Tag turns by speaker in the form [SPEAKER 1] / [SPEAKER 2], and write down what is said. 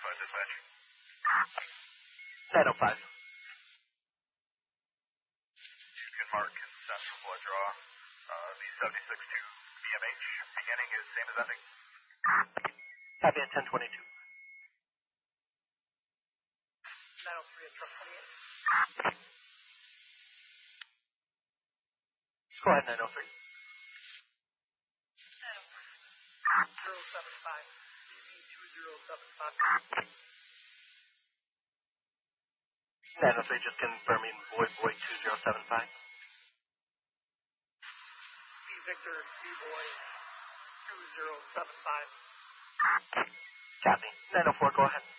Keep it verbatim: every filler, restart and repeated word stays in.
[SPEAKER 1] Go ahead, dispatch.
[SPEAKER 2] nine oh five.
[SPEAKER 1] Mark Central Blood Draw. Uh, the seventy-six to B M H. Beginning is same as ending.
[SPEAKER 2] Copy at ten twenty-two.
[SPEAKER 3] nine oh three at truck twenty-eight.
[SPEAKER 2] Go ahead, nine oh three.
[SPEAKER 3] nine oh three. zero seven five. B B two zero seven five.
[SPEAKER 2] nine oh three, just confirming Boy Boy two zero seven five.
[SPEAKER 3] Victor B-Boy two zero seven five.
[SPEAKER 2] Copy. nine oh four, go ahead.